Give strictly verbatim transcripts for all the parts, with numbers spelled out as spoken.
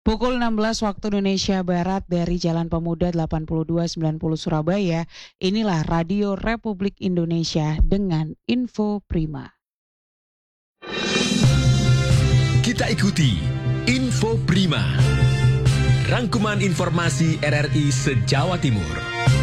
Pukul enam belas waktu Indonesia Barat dari Jalan Pemuda delapan puluh dua sembilan puluh Surabaya, inilah Radio Republik Indonesia dengan info prima. Kita ikuti Info Prima, rangkuman informasi R R I se-Jawa Timur.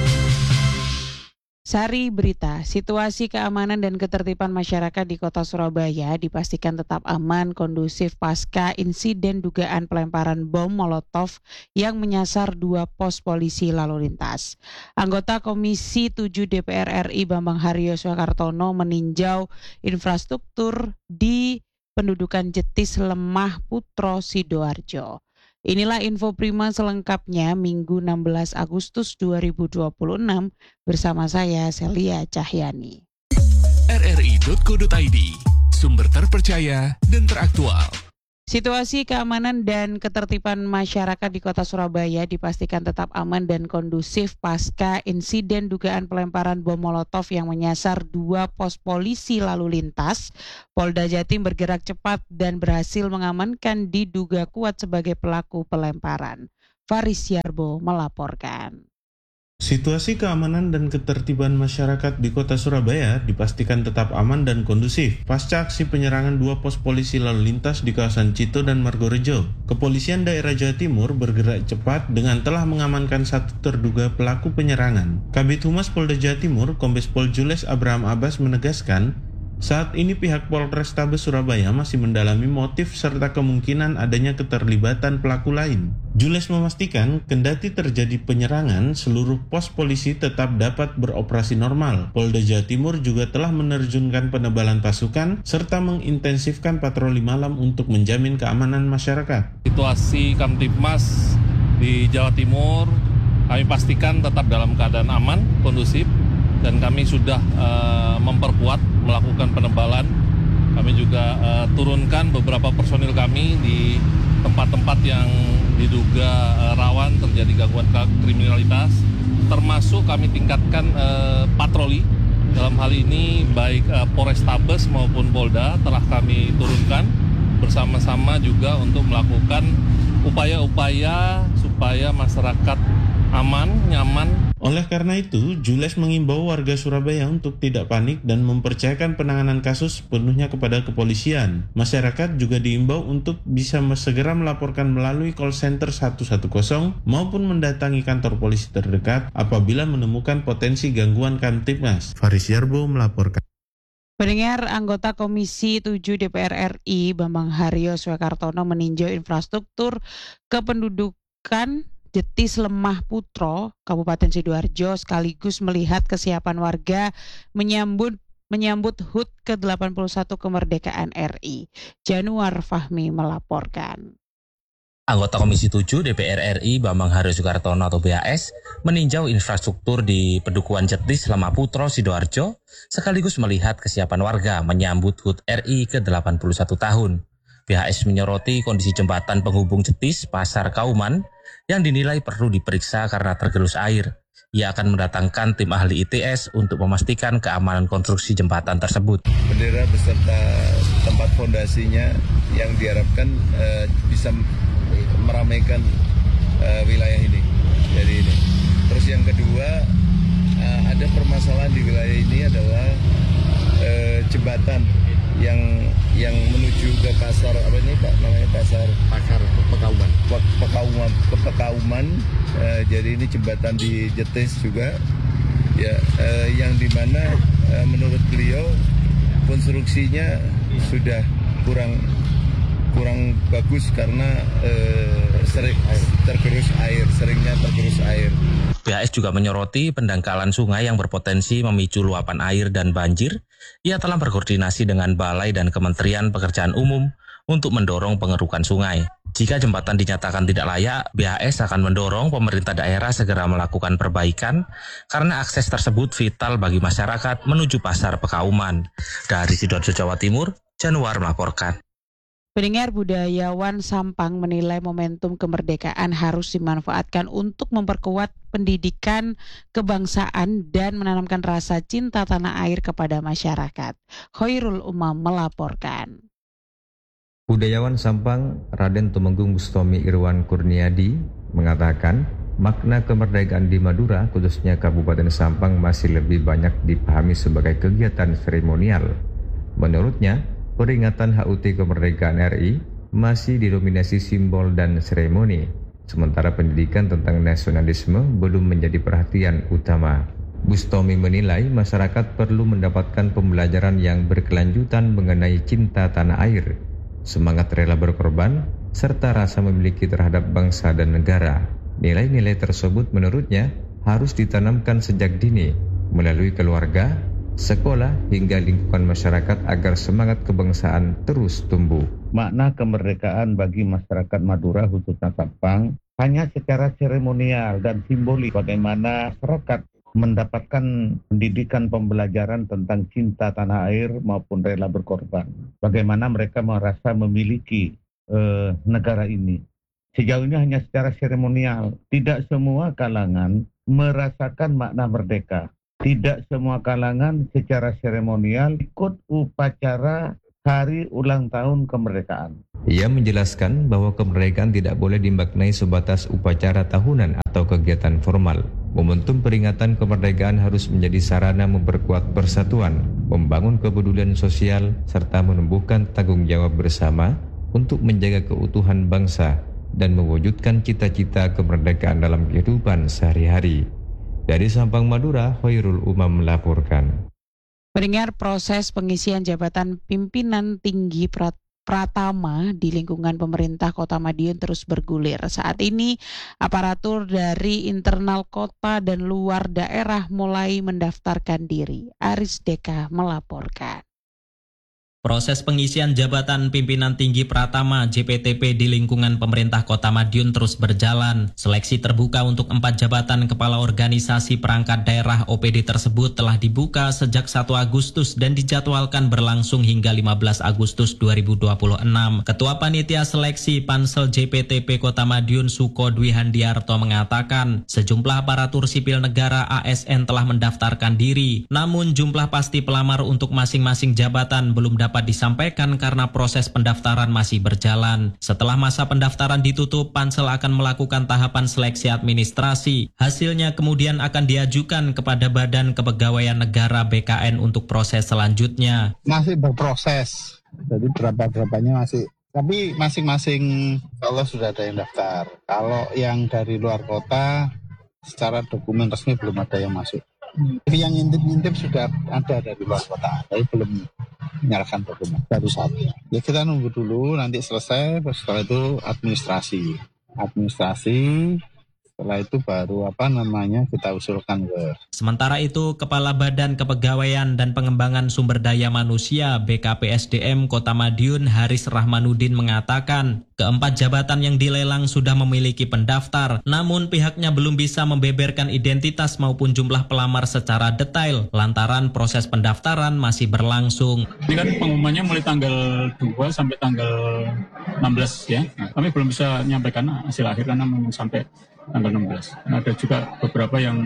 Sari berita, situasi keamanan dan ketertiban masyarakat di kota Surabaya dipastikan tetap aman, kondusif pasca insiden dugaan pelemparan bom Molotov yang menyasar dua pos polisi lalu lintas. Anggota Komisi tujuh D P R R I Bambang Haryo Swakartono meninjau infrastruktur di pendudukan Jetis Lemah Putro Sidoarjo. Inilah info prima selengkapnya Minggu enam belas Agustus dua ribu dua puluh enam bersama saya Celia Cahyani. R R I titik co titik I D, sumber terpercaya dan teraktual. Situasi keamanan dan ketertiban masyarakat di kota Surabaya dipastikan tetap aman dan kondusif pasca insiden dugaan pelemparan bom Molotov yang menyasar dua pos polisi lalu lintas. Polda Jatim bergerak cepat dan berhasil mengamankan diduga kuat sebagai pelaku pelemparan. Faris Yarbo melaporkan. Situasi keamanan dan ketertiban masyarakat di kota Surabaya dipastikan tetap aman dan kondusif pasca aksi penyerangan dua pos polisi lalu lintas di kawasan Cito dan Margorejo. Kepolisian daerah Jawa Timur bergerak cepat dengan telah mengamankan satu terduga pelaku penyerangan. Kabid Humas Polda Jawa Timur, Kombes Pol Jules Abraham Abbas menegaskan, saat ini pihak Polrestabes Surabaya masih mendalami motif serta kemungkinan adanya keterlibatan pelaku lain. Jules memastikan, kendati terjadi penyerangan, seluruh pos polisi tetap dapat beroperasi normal. Polda Jawa Timur juga telah menerjunkan penebalan pasukan serta mengintensifkan patroli malam untuk menjamin keamanan masyarakat. Situasi Kamtibmas di Jawa Timur kami pastikan tetap dalam keadaan aman, kondusif, dan kami sudah uh, memperkuat melakukan penebalan. Kami juga uh, turunkan beberapa personil kami di tempat-tempat yang diduga uh, rawan terjadi gangguan kriminalitas, termasuk kami tingkatkan uh, patroli. Dalam hal ini baik uh, Polrestabes maupun Polda telah kami turunkan bersama-sama juga untuk melakukan upaya-upaya supaya masyarakat aman, nyaman. Oleh karena itu, Jules mengimbau warga Surabaya untuk tidak panik dan mempercayakan penanganan kasus sepenuhnya kepada kepolisian. Masyarakat juga diimbau untuk bisa segera melaporkan melalui call center satu satu nol maupun mendatangi kantor polisi terdekat apabila menemukan potensi gangguan Kamtibmas. Faris Yarbo melaporkan. Pendengar, anggota Komisi tujuh D P R R I Bambang Haryo Swakartono meninjau infrastruktur kependudukan Jetis Lemah Putro, Kabupaten Sidoarjo, sekaligus melihat kesiapan warga menyambut menyambut H U T ke delapan puluh satu kemerdekaan R I. Januar Fahmi melaporkan. Anggota Komisi tujuh D P R R I Bambang Haryo Swakartono atau B H S meninjau infrastruktur di Pendukuhan Jetis Lemah Putro Sidoarjo, sekaligus melihat kesiapan warga menyambut H U T R I ke delapan puluh satu tahun. B H S menyoroti kondisi jembatan penghubung Jetis Pasar Kauman yang dinilai perlu diperiksa karena tergerus air. Ia akan mendatangkan tim ahli I T S untuk memastikan keamanan konstruksi jembatan tersebut. Bendera beserta tempat fondasinya yang diharapkan uh, bisa meramaikan uh, wilayah ini. Jadi ini. Terus yang kedua, uh, ada permasalahan di wilayah ini adalah uh, jembatan yang yang menuju ke pasar apa ini Pak namanya pasar pasar Pekauman Pekauman Pekauman uh, jadi ini jembatan di Jetis juga ya uh, yang dimana uh, menurut beliau konstruksinya sudah kurang kurang bagus karena uh, sering tergerus air seringnya tergerus air. B H S juga menyoroti pendangkalan sungai yang berpotensi memicu luapan air dan banjir. Ia telah berkoordinasi dengan Balai dan Kementerian Pekerjaan Umum untuk mendorong pengerukan sungai. Jika jembatan dinyatakan tidak layak, B H S akan mendorong pemerintah daerah segera melakukan perbaikan karena akses tersebut vital bagi masyarakat menuju Pasar Pekauman. Dari Sidoarjo, Jawa Timur, Januar melaporkan. Pendengar, budayawan Sampang menilai momentum kemerdekaan harus dimanfaatkan untuk memperkuat pendidikan kebangsaan dan menanamkan rasa cinta tanah air kepada masyarakat. Khairul Umam melaporkan. Budayawan Sampang Raden Tumenggung Bustomi Irwan Kurniadi mengatakan makna kemerdekaan di Madura, khususnya Kabupaten Sampang, masih lebih banyak dipahami sebagai kegiatan seremonial. Menurutnya, peringatan H U T kemerdekaan R I masih didominasi simbol dan seremoni, sementara pendidikan tentang nasionalisme belum menjadi perhatian utama. Bustomi menilai masyarakat perlu mendapatkan pembelajaran yang berkelanjutan mengenai cinta tanah air, semangat rela berkorban, serta rasa memiliki terhadap bangsa dan negara. Nilai-nilai tersebut menurutnya harus ditanamkan sejak dini melalui keluarga, sekolah, hingga lingkungan masyarakat agar semangat kebangsaan terus tumbuh. Makna kemerdekaan bagi masyarakat Madura khususnya Sampang hanya secara seremonial dan simbolik, bagaimana masyarakat mendapatkan pendidikan pembelajaran tentang cinta tanah air maupun rela berkorban. Bagaimana mereka merasa memiliki eh, negara ini. Sejauh ini hanya secara seremonial. Tidak semua kalangan merasakan makna merdeka. Tidak semua kalangan secara seremonial ikut upacara hari ulang tahun kemerdekaan. Ia menjelaskan bahwa kemerdekaan tidak boleh dimaknai sebatas upacara tahunan atau kegiatan formal. Momentum peringatan kemerdekaan harus menjadi sarana memperkuat persatuan, membangun kepedulian sosial, serta menumbuhkan tanggung jawab bersama untuk menjaga keutuhan bangsa dan mewujudkan cita-cita kemerdekaan dalam kehidupan sehari-hari. Dari Sampang, Madura, Khairul Umam melaporkan. Pendengar, proses pengisian jabatan pimpinan tinggi Prat Pratama di lingkungan pemerintah Kota Madiun terus bergulir. Saat ini aparatur dari internal kota dan luar daerah mulai mendaftarkan diri. Aris Deka melaporkan. Proses pengisian jabatan pimpinan tinggi Pratama J P T P di lingkungan pemerintah Kota Madiun terus berjalan. Seleksi terbuka untuk empat jabatan kepala organisasi perangkat daerah O P D tersebut telah dibuka sejak satu Agustus dan dijadwalkan berlangsung hingga lima belas Agustus dua ribu dua puluh enam. Ketua Panitia Seleksi Pansel J P T P Kota Madiun Suko Dwi Handiarto mengatakan sejumlah aparatur sipil negara A S N telah mendaftarkan diri. Namun jumlah pasti pelamar untuk masing-masing jabatan belum dapat disampaikan karena proses pendaftaran masih berjalan. Setelah masa pendaftaran ditutup, Pansel akan melakukan tahapan seleksi administrasi. Hasilnya kemudian akan diajukan kepada Badan Kepegawaian Negara B K N untuk proses selanjutnya. Masih berproses, jadi berapa-berapanya masih. Tapi masing-masing kalau sudah ada yang daftar. Kalau yang dari luar kota, secara dokumen resmi belum ada yang masuk. Tapi yang ngintip-ngintip sudah ada dari luar kota, tapi belum menyerahkan dokumen, baru satu. Ya kita nunggu dulu, nanti selesai, setelah itu administrasi. Administrasi, setelah itu baru apa namanya kita usulkan ke. Sementara itu, Kepala Badan Kepegawaian dan Pengembangan Sumber Daya Manusia B K P S D M Kota Madiun Haris Rahmanuddin mengatakan, keempat jabatan yang dilelang sudah memiliki pendaftar, namun pihaknya belum bisa membeberkan identitas maupun jumlah pelamar secara detail, lantaran proses pendaftaran masih berlangsung. Ini kan pengumumannya mulai tanggal dua sampai tanggal enam belas ya. Nah, kami belum bisa menyampaikan hasil akhir karena memang sampai tanggal enam belas. Nah, ada juga beberapa yang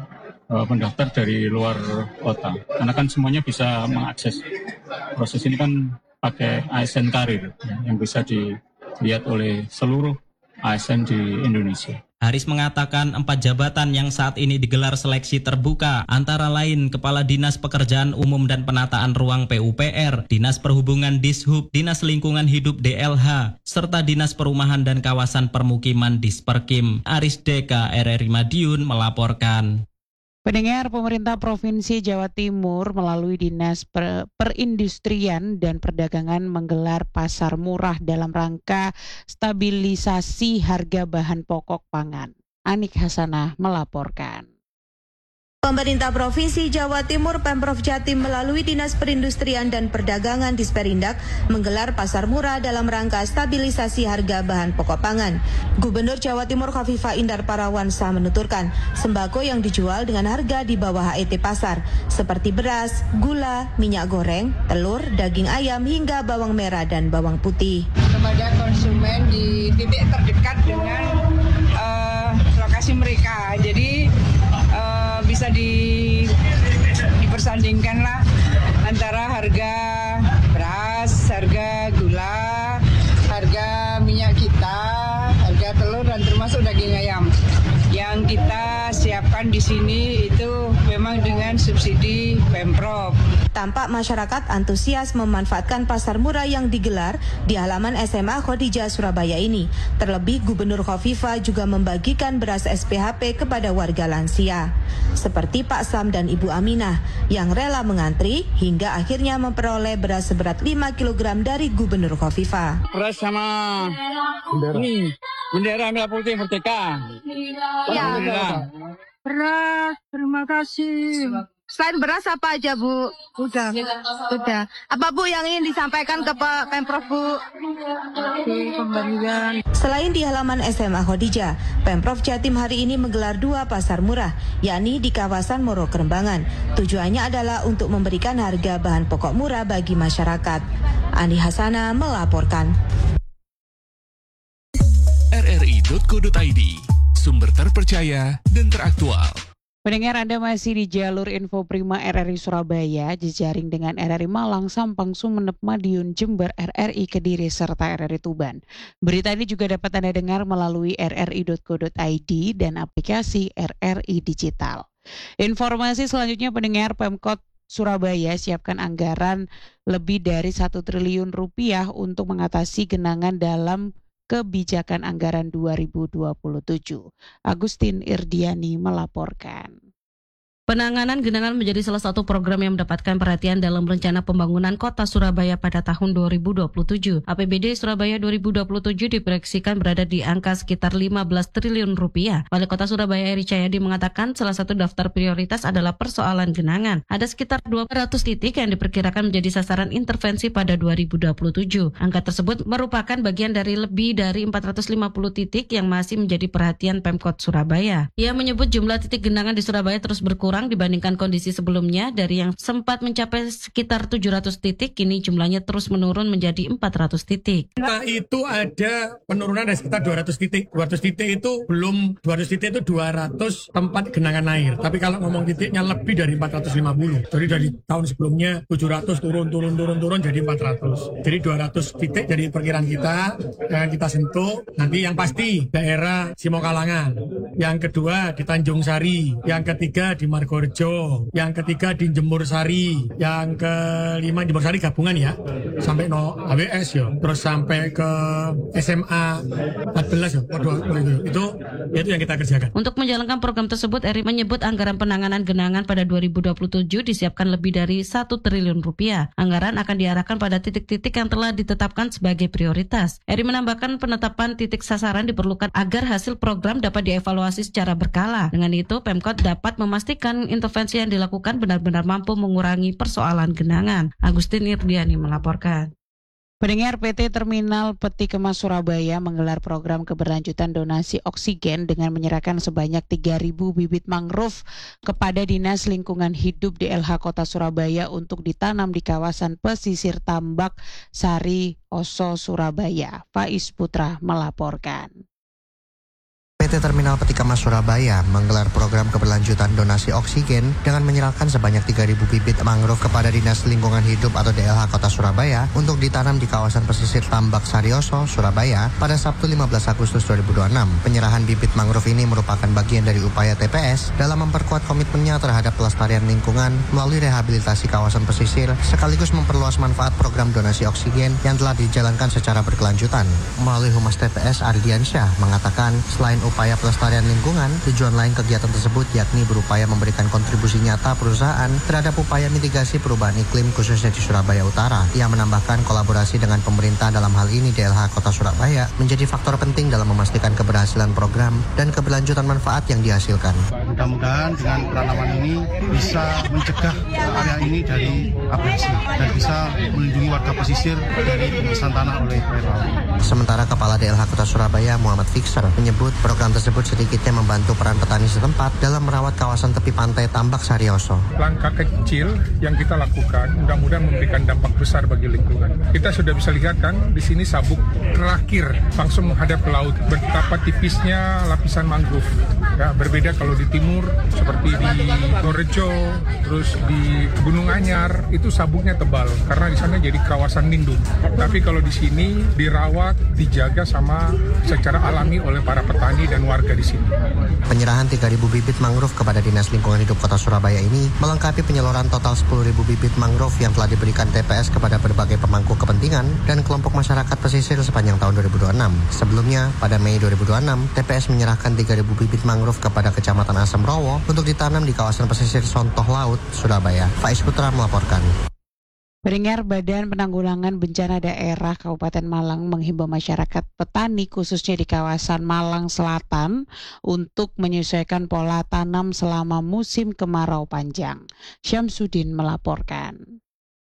uh, pendaftar dari luar kota. Karena kan semuanya bisa mengakses proses ini kan pakai A S N karir ya, yang bisa dilihat oleh seluruh A S N di Indonesia. Haris mengatakan empat jabatan yang saat ini digelar seleksi terbuka, antara lain Kepala Dinas Pekerjaan Umum dan Penataan Ruang P U P R, Dinas Perhubungan Dishub, Dinas Lingkungan Hidup D L H, serta Dinas Perumahan dan Kawasan Permukiman Disperkim. Aris Deka, R R I Madiun melaporkan. Pendengar, pemerintah Provinsi Jawa Timur melalui Dinas per Perindustrian dan Perdagangan menggelar pasar murah dalam rangka stabilisasi harga bahan pokok pangan. Anik Hasanah melaporkan. Pemerintah Provinsi Jawa Timur Pemprov Jatim melalui Dinas Perindustrian dan Perdagangan Disperindak menggelar pasar murah dalam rangka stabilisasi harga bahan pokok pangan. Gubernur Jawa Timur Khofifah Indar Parawansa menuturkan sembako yang dijual dengan harga di bawah H E T pasar seperti beras, gula, minyak goreng, telur, daging ayam hingga bawang merah dan bawang putih. Kepada konsumen di titik terdekat dengan uh, lokasi mereka. Jadi uh, bisa di, dipersandingkan lah antara harga beras, harga gula, hewan termasuk daging ayam. Yang kita siapkan di sini itu memang dengan subsidi Pemprov. Tampak masyarakat antusias memanfaatkan pasar murah yang digelar di halaman S M A Khadijah Surabaya ini. Terlebih Gubernur Khofifah juga membagikan beras S P H P kepada warga lansia. Seperti Pak Sam dan Ibu Aminah yang rela mengantri hingga akhirnya memperoleh beras seberat lima kilogram dari Gubernur Khofifah. Beras sama ini bendera merah putih merdeka. Ya, beras, terima kasih. Selain beras apa aja Bu? Udah, udah. Apa Bu yang ingin disampaikan ke Pak Pemprov Bu? Pemberian. Selain di halaman S M A Khadijah, Pemprov Jatim hari ini menggelar dua pasar murah, yakni di kawasan Moro Kerembangan. Tujuannya adalah untuk memberikan harga bahan pokok murah bagi masyarakat. Ani Hasana melaporkan. R R I titik co titik I D, sumber terpercaya dan teraktual. Pendengar, Anda masih di jalur Info Prima R R I Surabaya, jejaring dengan R R I Malang, Sampang, Sumeneb, Madiun, Jember, R R I Kediri, serta R R I Tuban. Berita ini juga dapat Anda dengar melalui r r i titik co titik i d dan aplikasi R R I Digital. Informasi selanjutnya, pendengar, Pemkot Surabaya siapkan anggaran lebih dari satu triliun rupiah untuk mengatasi genangan dalam kebijakan anggaran dua ribu dua puluh tujuh. Agustin Irdiani melaporkan. Penanganan genangan menjadi salah satu program yang mendapatkan perhatian dalam rencana pembangunan kota Surabaya pada tahun dua ribu dua puluh tujuh. A P B D Surabaya dua ribu dua puluh tujuh diproyeksikan berada di angka sekitar lima belas triliun rupiah. Wali Kota Surabaya Eri Cahyadi mengatakan salah satu daftar prioritas adalah persoalan genangan. Ada sekitar dua ratus titik yang diperkirakan menjadi sasaran intervensi pada dua ribu dua puluh tujuh. Angka tersebut merupakan bagian dari lebih dari empat ratus lima puluh titik yang masih menjadi perhatian Pemkot Surabaya. Ia menyebut jumlah titik genangan di Surabaya terus berkurang dibandingkan kondisi sebelumnya. Dari yang sempat mencapai sekitar tujuh ratus titik, kini jumlahnya terus menurun menjadi empat ratus titik. Nah, itu ada penurunan dari sekitar dua ratus titik. dua ratus titik itu belum, dua ratus titik itu dua ratus tempat genangan air. Tapi kalau ngomong titiknya lebih dari empat ratus lima puluh. Jadi dari tahun sebelumnya tujuh ratus turun, turun, turun, turun jadi empat ratus. Jadi dua ratus titik dari perkiraan kita yang kita sentuh. Nanti yang pasti daerah Simokalangan. Yang kedua di Tanjung Sari. Yang ketiga di Margorejo. Yang ketiga di Jemur Sari, yang kelima Jemur Sari gabungan ya, sampai no A W S ya, terus sampai ke S M A empat belas ya, waduh, itu, itu itu yang kita kerjakan. Untuk menjalankan program tersebut, Eri menyebut anggaran penanganan genangan pada dua ribu dua puluh tujuh disiapkan lebih dari satu triliun rupiah. Anggaran akan diarahkan pada titik-titik yang telah ditetapkan sebagai prioritas. Eri menambahkan penetapan titik sasaran diperlukan agar hasil program dapat dievaluasi secara berkala. Dengan itu, Pemkot dapat memastikan intervensi yang dilakukan benar-benar mampu mengurangi persoalan genangan. Agustin Irdiani melaporkan. Pendengar, P T Terminal Peti Kemas Surabaya menggelar program keberlanjutan donasi oksigen dengan menyerahkan sebanyak tiga ribu bibit mangrove kepada Dinas Lingkungan Hidup D L H Kota Surabaya untuk ditanam di kawasan pesisir Tambak Sari Oso Surabaya. Faiz Putra melaporkan. P T Terminal Peti Kemas Surabaya menggelar program keberlanjutan donasi oksigen dengan menyerahkan sebanyak tiga ribu bibit mangrove kepada Dinas Lingkungan Hidup atau D L H Kota Surabaya untuk ditanam di kawasan pesisir Tambak Sarioso, Surabaya pada Sabtu lima belas Agustus dua ribu dua puluh enam. Penyerahan bibit mangrove ini merupakan bagian dari upaya T P S dalam memperkuat komitmennya terhadap pelestarian lingkungan melalui rehabilitasi kawasan pesisir sekaligus memperluas manfaat program donasi oksigen yang telah dijalankan secara berkelanjutan. Melalui Humas T P S Ardiansyah mengatakan selain upaya pelestarian lingkungan, tujuan lain kegiatan tersebut yakni berupaya memberikan kontribusi nyata perusahaan terhadap upaya mitigasi perubahan iklim khususnya di Surabaya Utara. Ia menambahkan kolaborasi dengan pemerintah dalam hal ini D L H Kota Surabaya menjadi faktor penting dalam memastikan keberhasilan program dan keberlanjutan manfaat yang dihasilkan. Mudah-mudahan dengan penanaman ini bisa mencegah area ini dari abrasi dan bisa melindungi warga pesisir dari pembebasan tanah oleh air laut. Sementara Kepala D L H Kota Surabaya Muhammad Fixer menyebut program tersebut sedikitnya membantu peran petani setempat dalam merawat kawasan tepi pantai Tambak Sarioso. Langkah kecil yang kita lakukan mudah-mudahan memberikan dampak besar bagi lingkungan. Kita sudah bisa lihat kan di sini sabuk terakhir langsung menghadap ke laut. Betapa tipisnya lapisan mangrove. Ya, berbeda kalau di timur seperti di Gorejo, terus di Gunung Anyar itu sabuknya tebal karena di sana jadi kawasan lindung. Tapi kalau di sini dirawat, dijaga sama secara alami oleh para petani dan warga di sini. Penyerahan tiga ribu bibit mangrove kepada Dinas Lingkungan Hidup Kota Surabaya ini melengkapi penyaluran total sepuluh ribu bibit mangrove yang telah diberikan T P S kepada berbagai pemangku kepentingan dan kelompok masyarakat pesisir sepanjang tahun dua ribu dua puluh enam. Sebelumnya, pada Mei dua ribu dua puluh enam, T P S menyerahkan tiga ribu bibit mangrove kepada Kecamatan Asem Rowo untuk ditanam di kawasan pesisir Sontoh Laut, Surabaya. Faiz Putra melaporkan. Pendengar, Badan Penanggulangan Bencana Daerah Kabupaten Malang menghimbau masyarakat petani khususnya di kawasan Malang Selatan untuk menyesuaikan pola tanam selama musim kemarau panjang. Syamsuddin melaporkan.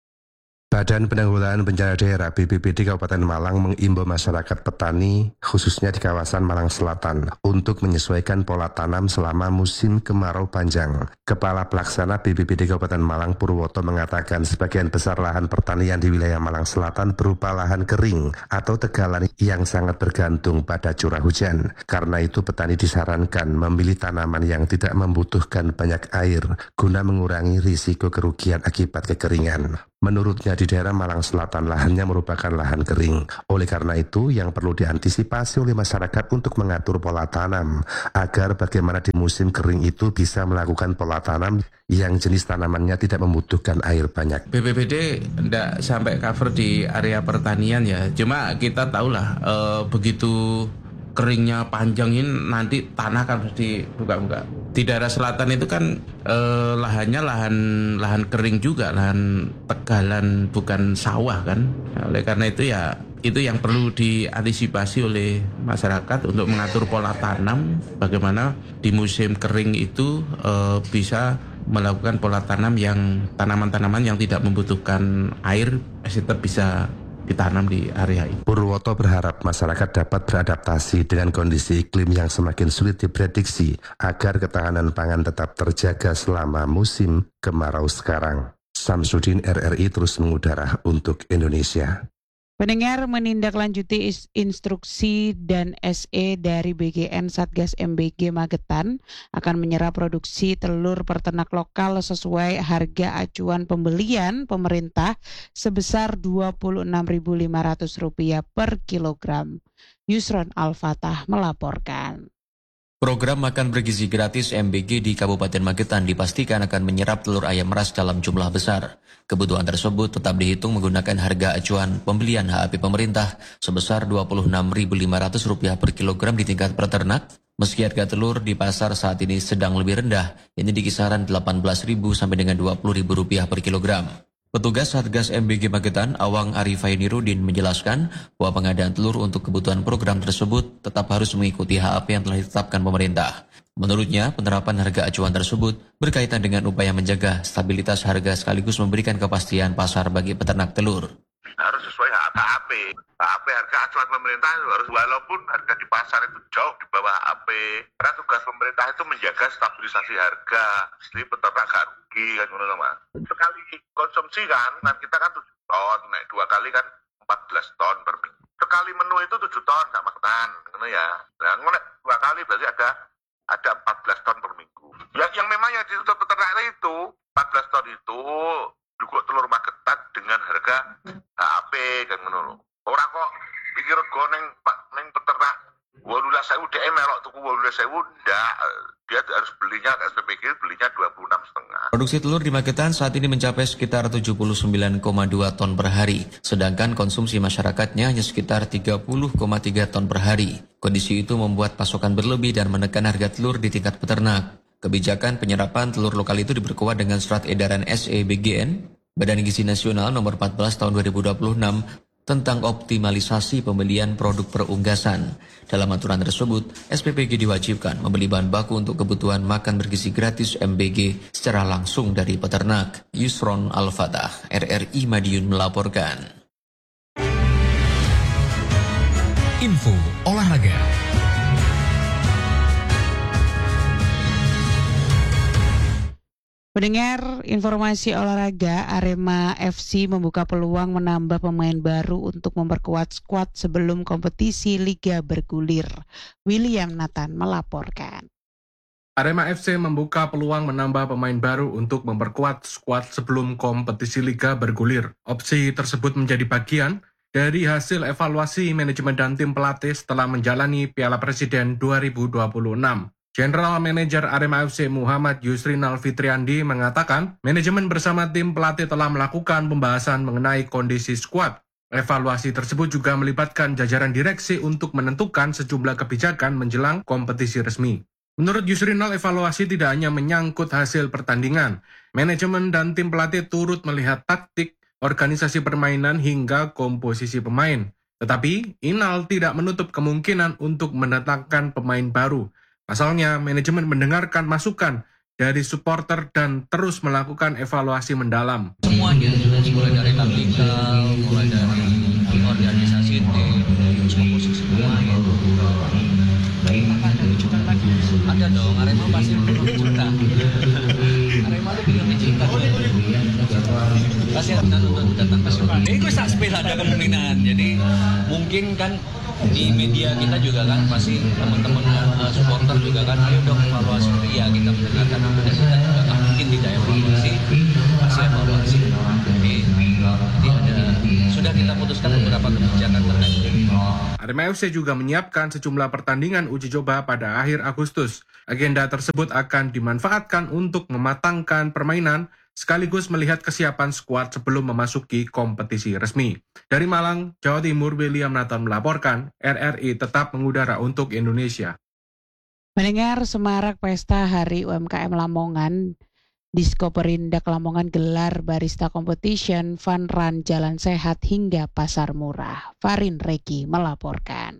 Badan Penanggulangan Bencana Daerah B P B D Kabupaten Malang mengimbau masyarakat petani khususnya di kawasan Malang Selatan untuk menyesuaikan pola tanam selama musim kemarau panjang. Kepala Pelaksana B P B D Kabupaten Malang Purwoto mengatakan sebagian besar lahan pertanian di wilayah Malang Selatan berupa lahan kering atau tegalan yang sangat bergantung pada curah hujan. Karena itu petani disarankan memilih tanaman yang tidak membutuhkan banyak air guna mengurangi risiko kerugian akibat kekeringan. Menurutnya di daerah Malang Selatan lahannya merupakan lahan kering. Oleh karena itu yang perlu diantisipasi oleh masyarakat untuk mengatur pola tanam agar bagaimana di musim kering itu bisa melakukan pola tanam yang jenis tanamannya tidak membutuhkan air banyak. B P B D tidak sampai cover di area pertanian ya. Cuma kita tahulah e, begitu keringnya panjang ini nanti tanah kan pasti buka-buka. Di daerah selatan itu kan eh, lahannya lahan lahan kering juga, lahan tegalan bukan sawah kan. Nah, oleh karena itu ya itu yang perlu diantisipasi oleh masyarakat untuk mengatur pola tanam bagaimana di musim kering itu eh, bisa melakukan pola tanam yang tanaman-tanaman yang tidak membutuhkan air tetap bisa ditanam di area ini. Purwoto berharap masyarakat dapat beradaptasi dengan kondisi iklim yang semakin sulit diprediksi agar ketahanan pangan tetap terjaga selama musim kemarau sekarang. Syamsuddin R R I terus mengudara untuk Indonesia. Pendengar, menindaklanjuti instruksi dan S E dari B G N Satgas M B G Magetan akan menyerap produksi telur peternak lokal sesuai harga acuan pembelian pemerintah sebesar dua puluh enam ribu lima ratus rupiah per kilogram. Yusron Al-Fatah melaporkan. Program makan bergizi gratis M B G di Kabupaten Magetan dipastikan akan menyerap telur ayam ras dalam jumlah besar. Kebutuhan tersebut tetap dihitung menggunakan harga acuan pembelian H A P pemerintah sebesar dua puluh enam ribu lima ratus rupiah per kilogram di tingkat peternak. Meski harga telur di pasar saat ini sedang lebih rendah, ini di kisaran delapan belas ribu sampai dengan dua puluh ribu rupiah per kilogram. Petugas Satgas M B G Magetan, Awang Arifainirudin menjelaskan bahwa pengadaan telur untuk kebutuhan program tersebut tetap harus mengikuti H A P yang telah ditetapkan pemerintah. Menurutnya, penerapan harga acuan tersebut berkaitan dengan upaya menjaga stabilitas harga sekaligus memberikan kepastian pasar bagi peternak telur. Harus sesuai H A P. H A P harga acuan pemerintah itu harus, walaupun harga di pasar itu jauh di bawah H A P. Karena tugas pemerintah itu menjaga stabilisasi harga. Jadi peternak gak rugi kan, mas. Sekali konsumsi kan, kan kita kan tujuh ton, naik dua kali kan empat belas ton per minggu. Sekali menu itu tujuh ton sama ketan, gitu ya. Nah, dua kali berarti ada ada empat belas ton per minggu. Ya, yang memang yang ditutup peternak itu empat belas ton itu juga telur Magetan dengan harga H A P kan menurut. Orang kok pikir go neng neng peternak wolulas sewu D M melok tuku wolulas sewu ndak, dia harus belinya S P B G belinya dua puluh enam setengah. Produksi telur di Magetan saat ini mencapai sekitar tujuh puluh sembilan koma dua ton per hari, sedangkan konsumsi masyarakatnya hanya sekitar tiga puluh koma tiga ton per hari. Kondisi itu membuat pasokan berlebih dan menekan harga telur di tingkat peternak. Kebijakan penyerapan telur lokal itu diperkuat dengan surat edaran S E B G N, Badan Gizi Nasional nomor empat belas tahun dua ribu dua puluh enam tentang optimalisasi pembelian produk perunggasan. Dalam aturan tersebut, S P P G diwajibkan membeli bahan baku untuk kebutuhan makan bergizi gratis M B G secara langsung dari peternak. Yusron Al-Fatah, R R I Madiun melaporkan. Info olahraga. Pendengar, informasi olahraga, Arema F C membuka peluang menambah pemain baru untuk memperkuat skuad sebelum kompetisi Liga bergulir. William Nathan melaporkan. Arema F C membuka peluang menambah pemain baru untuk memperkuat skuad sebelum kompetisi Liga bergulir. Opsi tersebut menjadi bagian dari hasil evaluasi manajemen dan tim pelatih setelah menjalani Piala Presiden dua ribu dua puluh enam. General Manager Arema F C Muhammad Yusrinal Fitriandi mengatakan, manajemen bersama tim pelatih telah melakukan pembahasan mengenai kondisi skuad. Evaluasi tersebut juga melibatkan jajaran direksi untuk menentukan sejumlah kebijakan menjelang kompetisi resmi. Menurut Yusrinal, evaluasi tidak hanya menyangkut hasil pertandingan. Manajemen dan tim pelatih turut melihat taktik, organisasi permainan hingga komposisi pemain. Tetapi, Inal tidak menutup kemungkinan untuk mendatangkan pemain baru. Pasalnya, manajemen mendengarkan masukan dari supporter dan terus melakukan evaluasi mendalam. Semuanya, mulai dari taktikal, mulai dari organisasi tim, terus komposisi pemain. Ada dong, Arema pasti juta. Arema itu punya juta. Pasti ada untuk datang ke sini. Itu tak sepeda ada kemungkinan. Jadi mungkin kan di media kita juga kan pasti teman-teman uh, supporter juga kan, ayo dong evaluasi. Iya, kita mendengarkan kita juga kan mungkin tidak evaluasi, pasti evaluasi. Jadi nanti ada sudah kita putuskan beberapa kebijakan terkait. Arema F C juga menyiapkan sejumlah pertandingan uji coba pada akhir Agustus. Agenda tersebut akan dimanfaatkan untuk mematangkan permainan sekaligus melihat kesiapan skuad sebelum memasuki kompetisi resmi. Dari Malang, Jawa Timur, William Nathan melaporkan, R R I tetap mengudara untuk Indonesia. Mendengar semarak pesta Hari U M K M Lamongan, Disko Perindak Lamongan gelar barista competition, fun run, jalan sehat hingga pasar murah. Farin Reki melaporkan.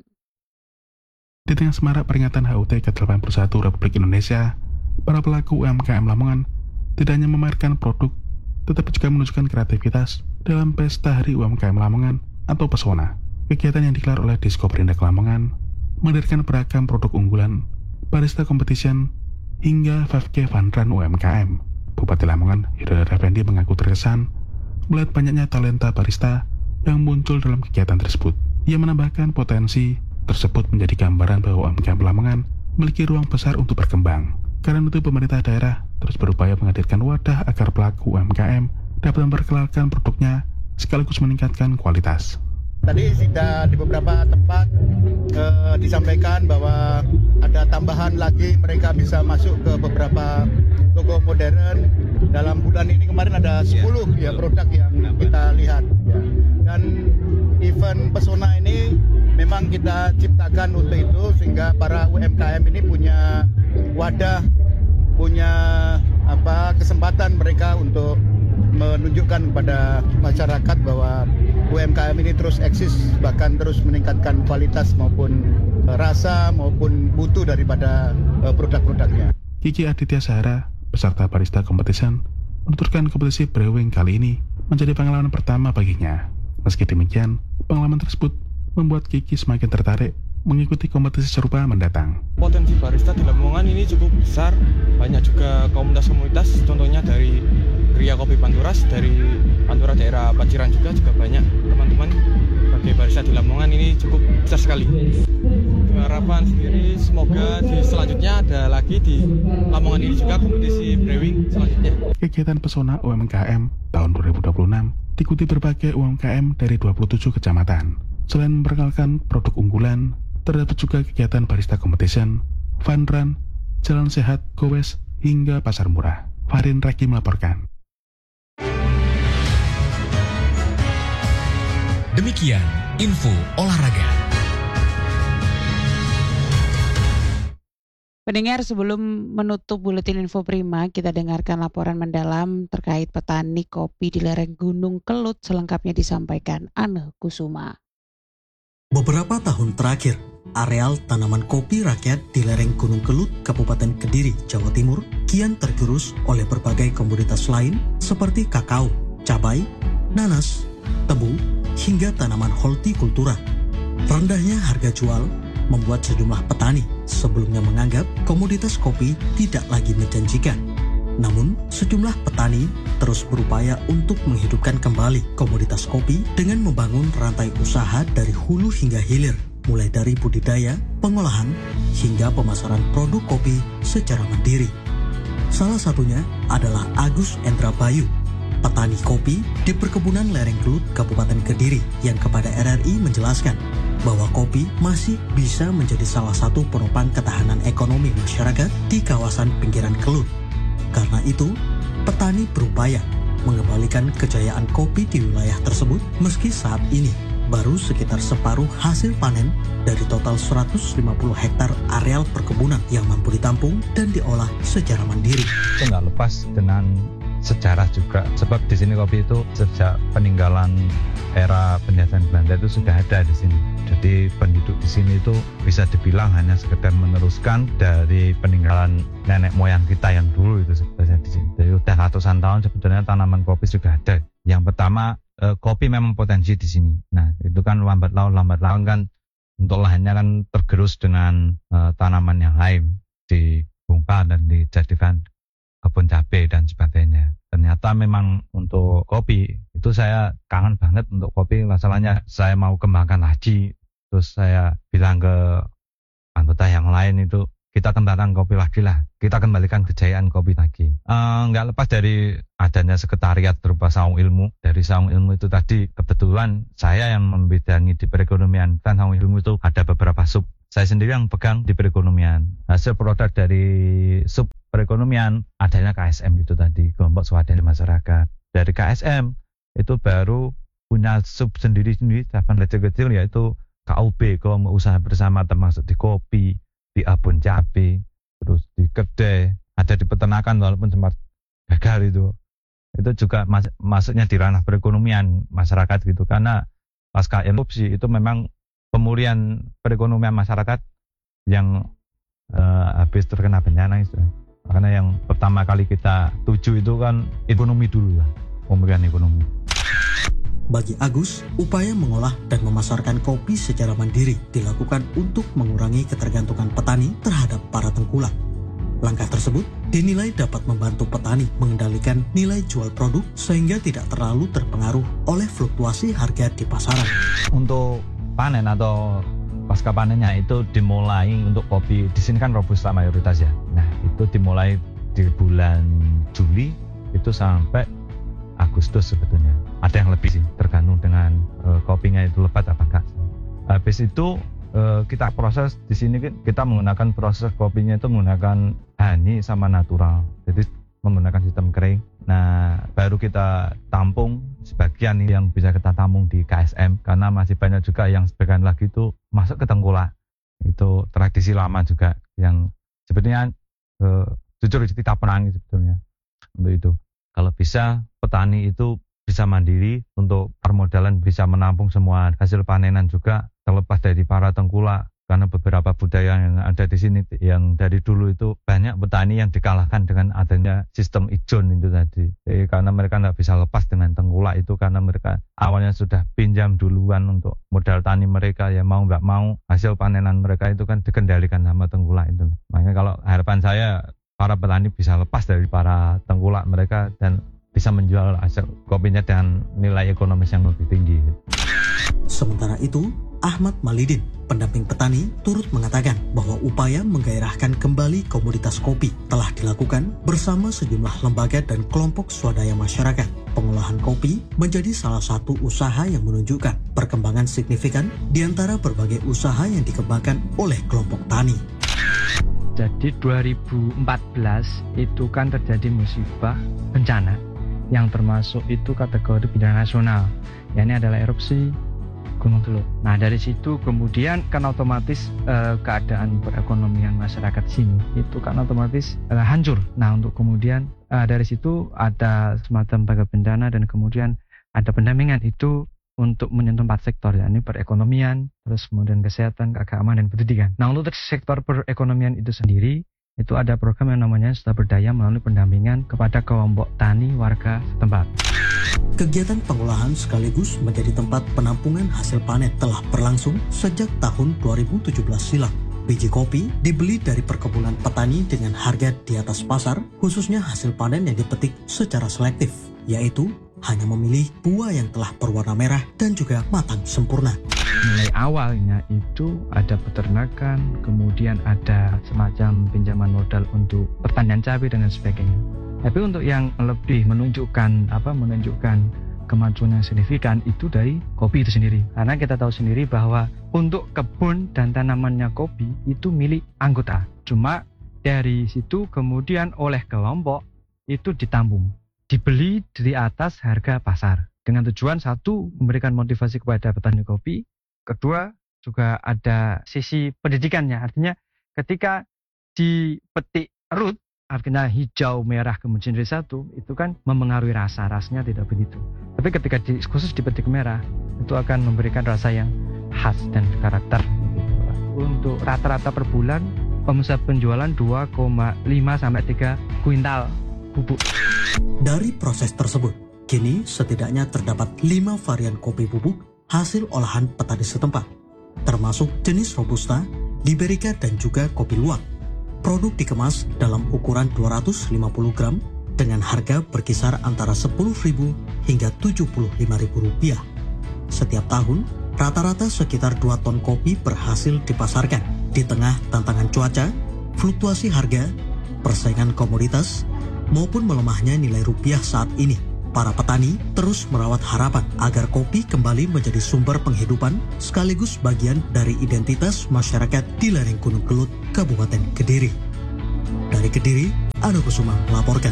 Di tengah semarak peringatan H U T ke delapan puluh satu Republik Indonesia, para pelaku U M K M Lamongan tidak hanya memamerkan produk, tetapi juga menunjukkan kreativitas dalam pesta Hari U M K M Lamongan atau Pesona. Kegiatan yang digelar oleh Disko Perindak Lamongan menghadirkan beragam produk unggulan, barista competition, hingga lima K Fun Run U M K M. Bupati Lamongan, Hidayat Effendi mengaku terkesan melihat banyaknya talenta barista yang muncul dalam kegiatan tersebut. Ia menambahkan potensi tersebut menjadi gambaran bahwa U M K M Lamongan memiliki ruang besar untuk berkembang. Karena itu pemerintah daerah terus berupaya menghadirkan wadah agar pelaku U M K M dapat memperkenalkan produknya sekaligus meningkatkan kualitas. Tadi sudah di beberapa tempat eh, disampaikan bahwa ada tambahan lagi, mereka bisa masuk ke beberapa toko modern. Dalam bulan ini kemarin ada sepuluh ya produk yang kita lihat. Ya. Dan event Pesona ini memang kita ciptakan untuk itu sehingga para U M K M ini punya wadah, punya apa kesempatan mereka untuk menunjukkan kepada masyarakat bahwa U M K M ini terus eksis, bahkan terus meningkatkan kualitas maupun rasa maupun mutu daripada produk-produknya. Kiki Aditya Sahara, peserta barista competition, menuturkan kompetisi brewing kali ini menjadi pengalaman pertama baginya. Meski demikian, pengalaman tersebut membuat Kiki semakin tertarik mengikuti kompetisi serupa mendatang. Potensi barista di Lamongan ini cukup besar, banyak juga komunitas-komunitas, contohnya dari Ria Kopi Panturas, dari Pantura daerah Paciran juga juga banyak teman-teman sebagai barista di Lamongan ini cukup besar sekali. Harapan sendiri semoga di selanjutnya ada lagi di Lamongan ini juga kompetisi brewing selanjutnya. Kegiatan Pesona U M K M tahun dua ribu dua puluh enam diikuti berbagai U M K M dari dua puluh tujuh kecamatan. Selain memperkenalkan produk unggulan, terdapat juga kegiatan barista competition, fun run, jalan sehat, gowes, hingga pasar murah. Farin Reki melaporkan. Demikian info olahraga. Pendengar, sebelum menutup buletin info prima, kita dengarkan laporan mendalam terkait petani kopi di lereng Gunung Kelut. Selengkapnya disampaikan Ane Kusuma. Beberapa tahun terakhir, areal tanaman kopi rakyat di lereng Gunung Kelut, Kabupaten Kediri, Jawa Timur, kian tergerus oleh berbagai komoditas lain seperti kakao, cabai, nanas, tebu, hingga tanaman hortikultura. Rendahnya harga jual membuat sejumlah petani sebelumnya menganggap komoditas kopi tidak lagi menjanjikan. Namun, sejumlah petani terus berupaya untuk menghidupkan kembali komoditas kopi dengan membangun rantai usaha dari hulu hingga hilir. mulai dari budidaya, pengolahan, hingga pemasaran produk kopi secara mandiri. Salah satunya adalah Agus Endra Bayu, petani kopi di perkebunan lereng Kelut, Kabupaten Kediri, yang kepada R R I menjelaskan bahwa kopi masih bisa menjadi salah satu penopang ketahanan ekonomi masyarakat di kawasan pinggiran Kelut. Karena itu, petani berupaya mengembalikan kejayaan kopi di wilayah tersebut meski saat ini baru sekitar separuh hasil panen dari total seratus lima puluh hektar areal perkebunan yang mampu ditampung dan diolah secara mandiri. Itu nggak lepas dengan sejarah juga, sebab di sini kopi itu sejak peninggalan era penjajahan Belanda itu sudah ada di sini. Jadi penduduk di sini itu bisa dibilang hanya sekedar meneruskan dari peninggalan nenek moyang kita yang dulu itu sebetulnya di sini. Jadi udah ratusan tahun sebetulnya tanaman kopi sudah ada. Yang pertama, eh, kopi memang potensi di sini. Nah, itu kan lambat laun lambat laun kan untuk lahannya kan tergerus dengan eh, tanaman yang lain, dibongkar dan dijadikan kebun cabai dan sebagainya. Ternyata memang untuk kopi itu saya kangen banget untuk kopi. Masalahnya saya mau kembangkan lagi, terus saya bilang ke anggota yang lain itu kita kembangkan kopi lagi lah, kita kembalikan kejayaan kopi lagi. Uh, nggak lepas dari adanya sekretariat berupa saung ilmu. Dari saung ilmu itu tadi kebetulan saya yang membidangi di perekonomian. Kan saung ilmu itu ada beberapa sub. Saya sendiri yang pegang di perekonomian. Hasil produk dari sub perekonomian adanya K S M itu tadi, kelompok swadaya masyarakat. Dari K S M itu baru punya sub sendiri-sendiri cabang kecil-kecil, yaitu K U B, kelompok usaha bersama, termasuk di kopi, di abon cabai, terus di kedai, ada di peternakan walaupun sempat gagal itu. Itu juga mas- masuknya di ranah perekonomian masyarakat gitu, karena pasca erupsi itu memang pemulihan perekonomian masyarakat yang uh, habis terkena bencana itu. Karena yang pertama kali kita tuju itu kan ekonomi dulu lah, pemulihan ekonomi. Bagi Agus, upaya mengolah dan memasarkan kopi secara mandiri dilakukan untuk mengurangi ketergantungan petani terhadap para tengkulak. Langkah tersebut dinilai dapat membantu petani mengendalikan nilai jual produk sehingga tidak terlalu terpengaruh oleh fluktuasi harga di pasaran. Untuk panen atau pasca panennya itu dimulai untuk kopi di sini kan robusta mayoritas ya. Nah, itu dimulai di bulan Juli itu sampai Agustus sebetulnya. Ada yang lebih sih, tergantung dengan uh, kopinya itu lebat apa enggak. Habis itu uh, kita proses di sini kita menggunakan proses kopinya itu menggunakan honey sama natural. Jadi menggunakan sistem kering. Nah, baru kita tampung sebagian yang bisa kita tampung di K S M, karena masih banyak juga yang sebagian lagi itu masuk ke tengkulak. Itu tradisi lama juga yang sebetulnya eh, jujur kita perangi sebetulnya untuk itu. Kalau bisa petani itu bisa mandiri untuk permodalan, bisa menampung semua hasil panenan juga terlepas dari para tengkulak. Karena beberapa budaya yang ada di sini yang dari dulu itu banyak petani yang dikalahkan dengan adanya sistem ijon itu tadi. Eh, karena mereka nggak bisa lepas dengan tengkulak itu, karena mereka awalnya sudah pinjam duluan untuk modal tani mereka, ya mau nggak mau hasil panenan mereka itu kan dikendalikan sama tengkulak itu. Makanya kalau harapan saya para petani bisa lepas dari para tengkulak mereka dan bisa menjual hasil kopinya dengan nilai ekonomis yang lebih tinggi. Sementara itu, Ahmad Malidin, pendamping petani, turut mengatakan bahwa upaya menggairahkan kembali komoditas kopi telah dilakukan bersama sejumlah lembaga dan kelompok swadaya masyarakat. Pengolahan kopi menjadi salah satu usaha yang menunjukkan perkembangan signifikan di antara berbagai usaha yang dikembangkan oleh kelompok tani. Jadi dua ribu empat belas itu kan terjadi musibah bencana yang termasuk itu kategori bencana nasional. Ya, ini adalah erupsi Gunung Kelut. Nah, dari situ kemudian kan otomatis eh, keadaan perekonomian masyarakat sini itu kan otomatis eh, hancur. Nah, untuk kemudian eh, dari situ ada semacam baga bencana dan kemudian ada pendampingan itu untuk menyentuh empat sektor, yakni perekonomian, terus kemudian kesehatan, keagamaan, dan pendidikan. Nah, untuk sektor perekonomian itu sendiri itu ada program yang namanya Suta Berdaya melalui pendampingan kepada kelompok tani warga setempat. Kegiatan pengolahan sekaligus menjadi tempat penampungan hasil panen telah berlangsung sejak tahun dua ribu tujuh belas silam. Biji kopi dibeli dari perkebunan petani dengan harga di atas pasar, khususnya hasil panen yang dipetik secara selektif, yaitu hanya memilih buah yang telah berwarna merah dan juga matang sempurna. Mulai awalnya itu ada peternakan, kemudian ada semacam pinjaman modal untuk pertanian cabai dan sebagainya. Tapi untuk yang lebih menunjukkan apa menunjukkan kemajuan yang signifikan itu dari kopi itu sendiri. Karena kita tahu sendiri bahwa untuk kebun dan tanamannya kopi itu milik anggota. Cuma dari situ kemudian oleh kelompok itu ditambung, dibeli dari atas harga pasar. Dengan tujuan satu, memberikan motivasi kepada petani kopi. Kedua, juga ada sisi pendidikannya. Artinya ketika dipetik root, artinya hijau, merah, kemudian jadi satu, itu kan memengaruhi rasa. Rasanya tidak begitu. Tapi ketika di, khusus dipetik merah, itu akan memberikan rasa yang khas dan karakter. Untuk rata-rata per bulan, omset penjualan dua koma lima sampai tiga kuintal bubuk. Dari proses tersebut, kini setidaknya terdapat lima varian kopi bubuk hasil olahan petani setempat, termasuk jenis Robusta, Liberica, dan juga kopi luwak. Produk dikemas dalam ukuran dua ratus lima puluh gram dengan harga berkisar antara sepuluh ribu hingga tujuh puluh lima ribu rupiah. Setiap tahun, rata-rata sekitar dua ton kopi berhasil dipasarkan di tengah tantangan cuaca, fluktuasi harga, persaingan komoditas, maupun melemahnya nilai rupiah saat ini. Para petani terus merawat harapan agar kopi kembali menjadi sumber penghidupan sekaligus bagian dari identitas masyarakat di lereng Gunung Kelut, Kabupaten Kediri. Dari Kediri, Anu Kusuma melaporkan.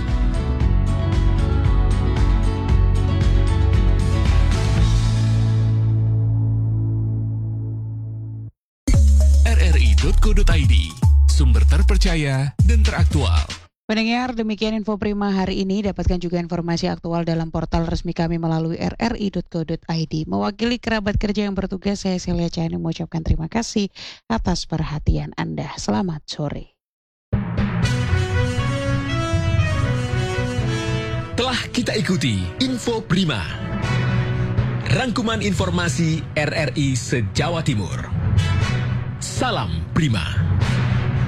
R R I titik co titik I D, sumber terpercaya dan teraktual. Pendengar, demikian info Prima hari ini. Dapatkan juga informasi aktual dalam portal resmi kami melalui r r i titik co titik i d. Mewakili kerabat kerja yang bertugas, saya Celia Chani mengucapkan terima kasih atas perhatian Anda. Selamat sore. Telah kita ikuti Info Prima, rangkuman informasi R R I se-Jawa Timur. Salam Prima.